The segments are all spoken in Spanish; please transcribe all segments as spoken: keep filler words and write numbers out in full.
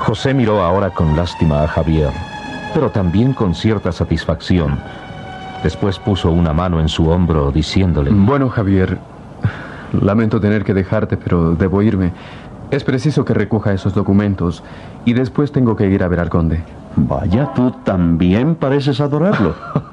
José miró ahora con lástima a Javier, pero también con cierta satisfacción. Después puso una mano en su hombro, diciéndole: Bueno, Javier, lamento tener que dejarte, pero debo irme. Es preciso que recoja esos documentos y después tengo que ir a ver al conde. Vaya, tú también pareces adorarlo.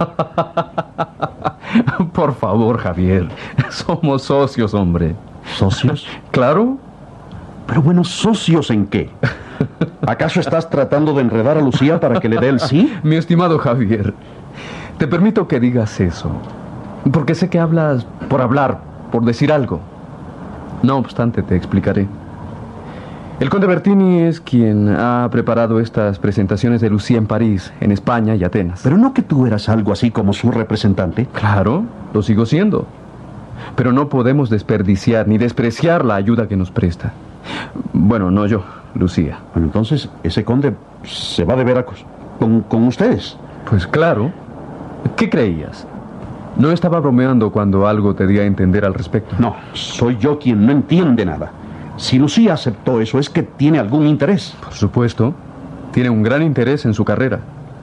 Por favor, Javier, somos socios, hombre. ¿Socios? Claro. Pero bueno, ¿socios en qué? ¿Acaso estás tratando de enredar a Lucía para que le dé el sí? Mi estimado Javier, te permito que digas eso, porque sé que hablas por hablar, por decir algo. No obstante, te explicaré. El conde Bertini es quien ha preparado estas presentaciones de Lucía en París, en España y Atenas. ¿Pero no que tú eras algo así como su representante? Claro, lo sigo siendo. Pero no podemos desperdiciar ni despreciar la ayuda que nos presta. Bueno, no yo, Lucía. Bueno, entonces, ese conde se va de veras con, con ustedes. Pues claro. ¿Qué creías? No estaba bromeando cuando algo te di a entender al respecto. No, soy yo quien no entiende nada. Si Lucía aceptó eso, es que tiene algún interés. Por supuesto. Tiene un gran interés en su carrera.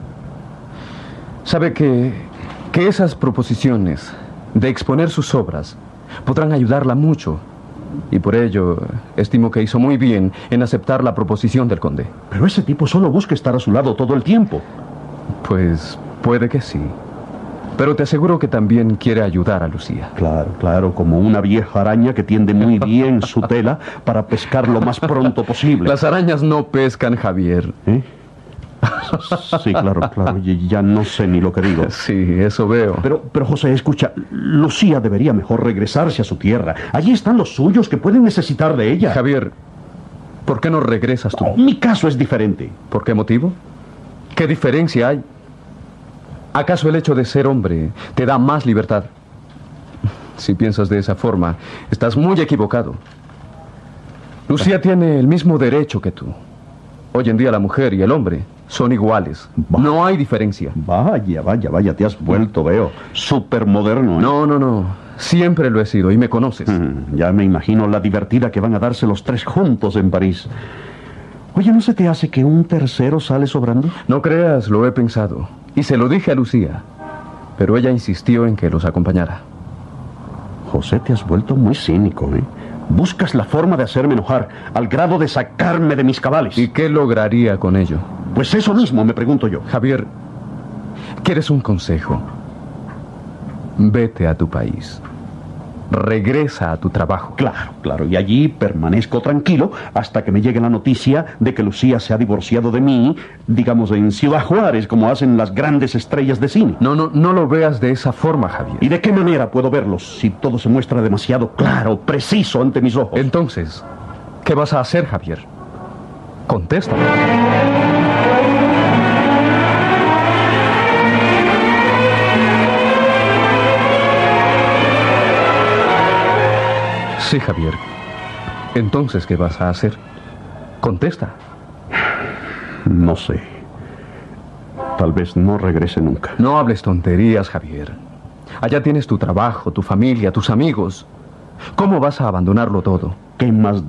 Sabe que, que esas proposiciones de exponer sus obras podrán ayudarla mucho. Y por ello, estimo que hizo muy bien en aceptar la proposición del conde. Pero ese tipo solo busca estar a su lado todo el tiempo. Pues puede que sí. Pero te aseguro que también quiere ayudar a Lucía. Claro, claro, como una vieja araña que tiende muy bien su tela para pescar lo más pronto posible. Las arañas no pescan, Javier. ¿Eh? Sí, claro, claro, ya no sé ni lo que digo. Sí, eso veo. Pero, pero José, escucha, Lucía debería mejor regresarse a su tierra. Allí están los suyos que pueden necesitar de ella. Javier, ¿por qué no regresas tú? Oh, mi caso es diferente. ¿Por qué motivo? ¿Qué diferencia hay? ¿Acaso el hecho de ser hombre te da más libertad? Si piensas de esa forma, estás muy equivocado. Lucía tiene el mismo derecho que tú. Hoy en día la mujer y el hombre son iguales. Vaya. No hay diferencia. Vaya, vaya, vaya, te has vuelto, veo, súper moderno, ¿eh? No, no, no. Siempre lo he sido y me conoces. Mm, ya me imagino la divertida que van a darse los tres juntos en París. Oye, ¿no se te hace que un tercero sale sobrando? No creas, lo he pensado. Y se lo dije a Lucía. Pero ella insistió en que los acompañara. José, te has vuelto muy cínico, ¿eh? Buscas la forma de hacerme enojar, al grado de sacarme de mis cabales. ¿Y qué lograría con ello? Pues eso mismo me pregunto yo. Javier, ¿quieres un consejo? Vete a tu país. Regresa a tu trabajo. Claro, claro, y allí permanezco tranquilo hasta que me llegue la noticia de que Lucía se ha divorciado de mí, digamos en Ciudad Juárez, como hacen las grandes estrellas de cine. No, no, no lo veas de esa forma, Javier. ¿Y de qué manera puedo verlos si todo se muestra demasiado claro, preciso ante mis ojos? Entonces, ¿qué vas a hacer, Javier? Contéstame. Sí, Javier. Entonces, ¿qué vas a hacer? Contesta. No sé. Tal vez no regrese nunca. No hables tonterías, Javier. Allá tienes tu trabajo, tu familia, tus amigos. ¿Cómo vas a abandonarlo todo? ¿Qué más